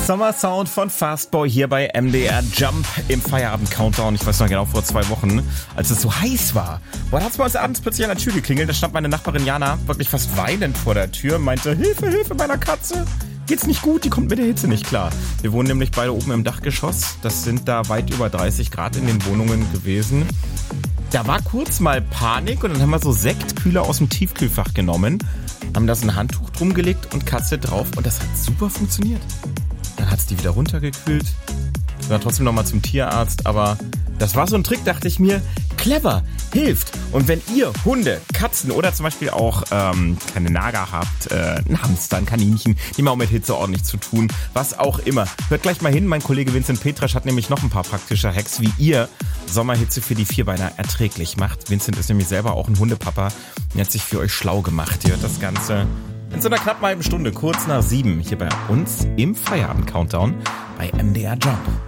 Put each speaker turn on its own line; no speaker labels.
Sommersound von Fastboy hier bei MDR Jump im Feierabend-Countdown. Ich weiß noch genau, vor 2 Wochen, als es so heiß war. Da hat es bei uns abends plötzlich an der Tür geklingelt. Da stand meine Nachbarin Jana wirklich fast weinend vor der Tür, meinte, Hilfe, Hilfe meiner Katze. Geht's nicht gut, die kommt mit der Hitze nicht klar. Wir wohnen nämlich beide oben im Dachgeschoss. Das sind da weit über 30 Grad in den Wohnungen gewesen. Da war kurz mal Panik und dann haben wir so Sektkühler aus dem Tiefkühlfach genommen, haben da so ein Handtuch drum gelegt und Katze drauf und das hat super funktioniert. Dann hat's die wieder runtergekühlt. Ich war trotzdem nochmal zum Tierarzt, aber das war so ein Trick, dachte ich mir, clever, hilft. Und wenn ihr Hunde, Katzen oder zum Beispiel auch kleine Nager habt, ein Hamster, ein Kaninchen, die haben auch mit Hitze ordentlich zu tun, was auch immer. Hört gleich mal hin, mein Kollege Vincent Petrasch hat nämlich noch ein paar praktische Hacks, wie ihr Sommerhitze für die Vierbeiner erträglich macht. Vincent ist nämlich selber auch ein Hundepapa und hat sich für euch schlau gemacht. Ihr hört das Ganze in so einer knappen halben Stunde, kurz nach 7, hier bei uns im Feierabend-Countdown bei MDR Jump.